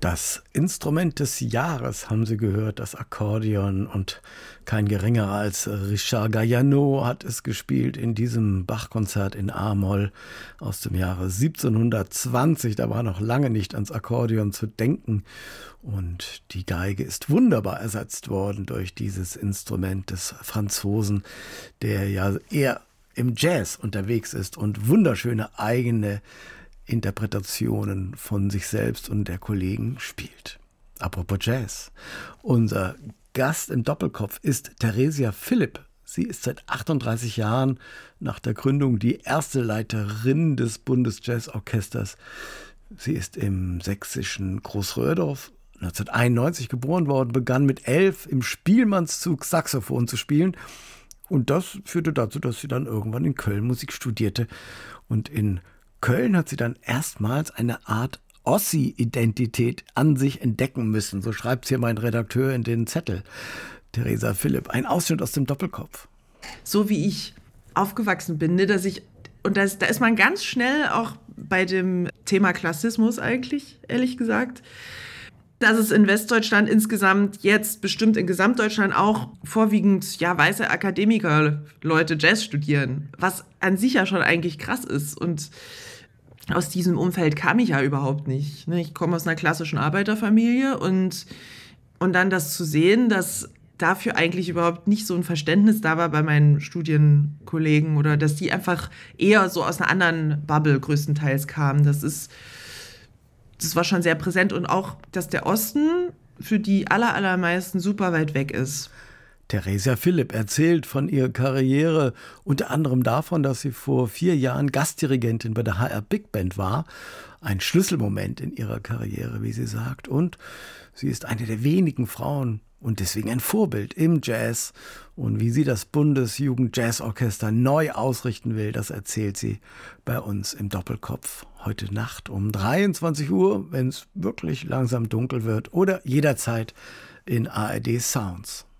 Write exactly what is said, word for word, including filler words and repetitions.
Das Instrument des Jahres haben Sie gehört, das Akkordeon, und kein geringerer als Richard Galliano hat es gespielt in diesem Bach-Konzert in A-Moll aus dem Jahre siebzehnhundertzwanzig. Da war noch lange nicht ans Akkordeon zu denken und die Geige ist wunderbar ersetzt worden durch dieses Instrument des Franzosen, der ja eher im Jazz unterwegs ist und wunderschöne eigene Interpretationen von sich selbst und der Kollegen spielt. Apropos Jazz. Unser Gast im Doppelkopf ist Theresia Philipp. Sie ist seit achtunddreißig Jahren nach der Gründung die erste Leiterin des Bundesjazzorchesters. Sie ist im sächsischen Großröhrdorf neunzehnhunderteinundneunzig geboren worden, begann mit elf im Spielmannszug Saxophon zu spielen. Und das führte dazu, dass sie dann irgendwann in Köln Musik studierte. Und in Köln hat sie dann erstmals eine Art Ossi-Identität an sich entdecken müssen. So schreibt hier mein Redakteur in den Zettel. Theresia Philipp, ein Ausschnitt aus dem Doppelkopf. So wie ich aufgewachsen bin, ne, dass ich, und das, da ist man ganz schnell auch bei dem Thema Klassismus eigentlich, ehrlich gesagt, dass es in Westdeutschland insgesamt jetzt, bestimmt in Gesamtdeutschland auch vorwiegend ja weiße Akademiker Leute Jazz studieren, was an sich ja schon eigentlich krass ist. Und aus diesem Umfeld kam ich ja überhaupt nicht. Ich komme aus einer klassischen Arbeiterfamilie und, und dann das zu sehen, dass dafür eigentlich überhaupt nicht so ein Verständnis da war bei meinen Studienkollegen oder dass die einfach eher so aus einer anderen Bubble größtenteils kamen. Das ist Das war schon sehr präsent und auch, dass der Osten für die aller, allermeisten super weit weg ist. Theresia Philipp erzählt von ihrer Karriere, unter anderem davon, dass sie vor vier Jahren Gastdirigentin bei der H R Big Band war. Ein Schlüsselmoment in ihrer Karriere, wie sie sagt. Und sie ist eine der wenigen Frauen und deswegen ein Vorbild im Jazz. Und wie sie das Bundesjugendjazzorchester neu ausrichten will, das erzählt sie bei uns im Doppelkopf heute Nacht um dreiundzwanzig Uhr, wenn es wirklich langsam dunkel wird, oder jederzeit in A R D Sounds.